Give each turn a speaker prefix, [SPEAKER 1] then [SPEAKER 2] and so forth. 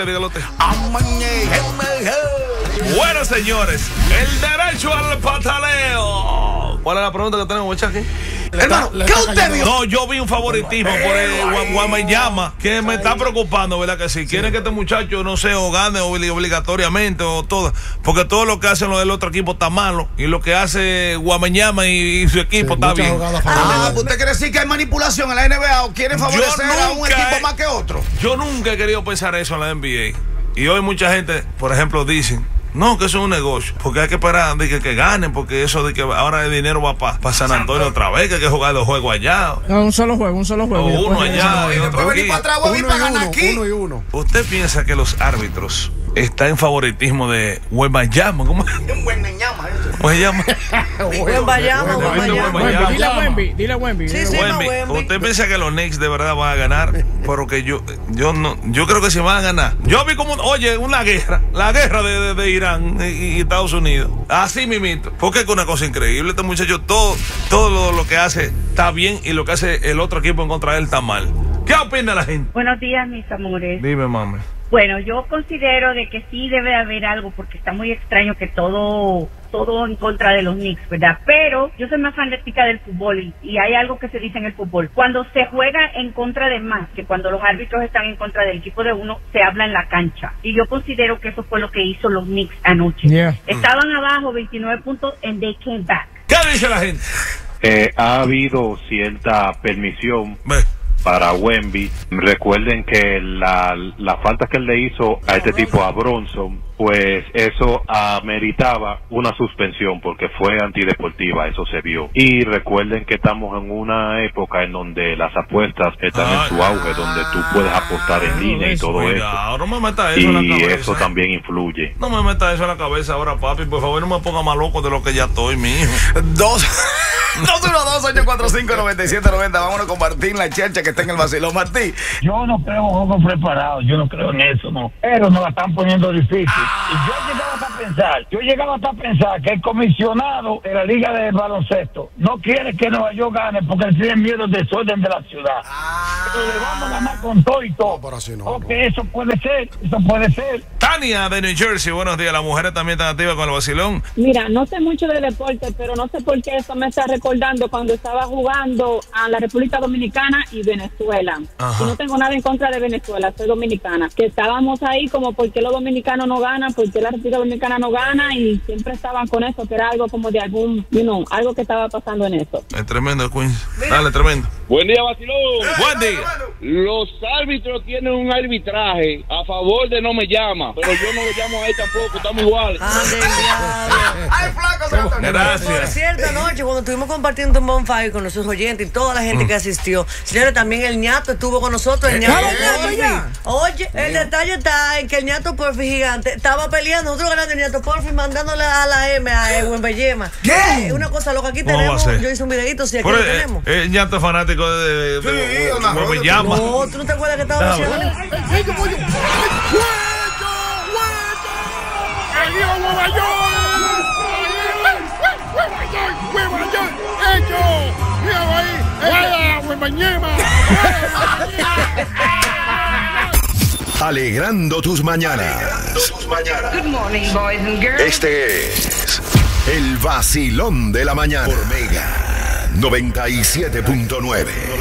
[SPEAKER 1] dígalo usted. Bueno, señores, el derecho al pataleo. ¿Cuál es la pregunta que tenemos, muchachos?
[SPEAKER 2] Hermano, ¿qué usted vio?
[SPEAKER 1] No, yo vi un favoritismo por el Guamayama que me está preocupando, ¿verdad? Que si quieren que este muchacho, no sé, o gane obligatoriamente o todo, porque todo lo que hacen los del otro equipo está malo y lo que hace Guamayama y su equipo está bien.
[SPEAKER 2] ¿Usted quiere decir que hay manipulación en la NBA o quieren favorecer a un equipo más que otro?
[SPEAKER 1] Yo nunca he querido pensar eso en la NBA. Y hoy mucha gente, por ejemplo, dicen: no, que eso es un negocio, porque hay que esperar de que ganen, porque eso de que ahora el dinero va para San Antonio otra vez, que hay que jugar los juegos allá.
[SPEAKER 3] No, un solo juego.
[SPEAKER 1] O uno allá y otro aquí.
[SPEAKER 2] Uno.
[SPEAKER 1] ¿Usted piensa que los árbitros están en favoritismo de Guamayama? ¿Cómo se llama?
[SPEAKER 3] Dile Wemby.
[SPEAKER 1] ¿Usted piensa que los Knicks de verdad van a ganar? Porque yo creo que sí van a ganar. Yo vi como, oye, la guerra de Irán y Estados Unidos. Así mimito. Porque es una cosa increíble. Este muchacho, todo lo que hace está bien y lo que hace el otro equipo en contra de él está mal. ¿Qué opina la gente?
[SPEAKER 4] Buenos días, mis amores.
[SPEAKER 1] Dime, mami.
[SPEAKER 4] Bueno, yo considero de que sí debe haber algo, porque está muy extraño que todo en contra de los Knicks, ¿verdad? Pero yo soy más fanática del fútbol y hay algo que se dice en el fútbol. Cuando se juega en contra de más, que cuando los árbitros están en contra del equipo de uno, se habla en la cancha. Y yo considero que eso fue lo que hizo los Knicks anoche.
[SPEAKER 3] Yeah.
[SPEAKER 4] Estaban abajo 29 puntos and they came back.
[SPEAKER 1] ¿Qué dice la gente?
[SPEAKER 5] Ha habido cierta permisión para Wemby. Recuerden que la falta que él le hizo a este tipo, a Bronson, pues eso ameritaba una suspensión porque fue antideportiva, eso se vio. Y recuerden que estamos en una época en donde las apuestas están en su auge, donde tú puedes apostar en línea y todo eso.
[SPEAKER 1] No me meta eso en la cabeza.
[SPEAKER 5] Y eso también influye.
[SPEAKER 1] No me meta eso en la cabeza ahora, papi. Por favor, no me ponga más loco de lo que ya estoy, mijo.
[SPEAKER 2] 212-845-9790. Vámonos con Martín La Chercha, que está en el vacilón. Martín.
[SPEAKER 6] Yo no creo en juegos preparados, yo no creo en eso, no. Pero nos la están poniendo difícil. Y yo llegaba hasta pensar que el comisionado de la Liga de Baloncesto no quiere que Nueva York gane porque él tiene miedo del desorden de la ciudad. Pero le vamos a ganar con todo y todo. Eso puede ser.
[SPEAKER 1] Tania de New Jersey, buenos días. Las mujeres también están activas con el vacilón.
[SPEAKER 7] Mira, no sé mucho de deporte, pero no sé por qué eso me está recordando cuando estaba jugando a la República Dominicana y Venezuela. Y no tengo nada en contra de Venezuela, soy dominicana. Que estábamos ahí como porque los dominicanos no ganan, porque la República Dominicana no gana, y siempre estaban con eso, que era algo como de algún, algo que estaba pasando en eso.
[SPEAKER 1] Es tremendo el Queens. Dale, tremendo.
[SPEAKER 8] Buen día, vacilón.
[SPEAKER 1] Buen día.
[SPEAKER 8] Los árbitros tienen un arbitraje a favor de No Me Llama, pero yo no lo llamo a él tampoco, estamos iguales.
[SPEAKER 1] Gracias.
[SPEAKER 9] Por cierto, anoche cuando estuvimos compartiendo un bonfire con nuestros oyentes y toda la gente que asistió, señores, también el ñato estuvo con nosotros. El ñato Oye, el detalle está en que el ñato Porfi gigante estaba peleando, nosotros ganando el ñato Porfi, mandándole a la M a Wembanyama.
[SPEAKER 2] ¿Qué?
[SPEAKER 9] Una cosa loca, aquí tenemos, yo hice un videito, si aquí lo tenemos.
[SPEAKER 1] El ñato es fanático de Wembanyama.
[SPEAKER 9] No, ¿tú no te acuerdas que estaba haciendo?
[SPEAKER 10] Alegrando tus mañanas.
[SPEAKER 11] Good morning, boys and girls.
[SPEAKER 10] Este es el vacilón de la mañana por Mega 97.9.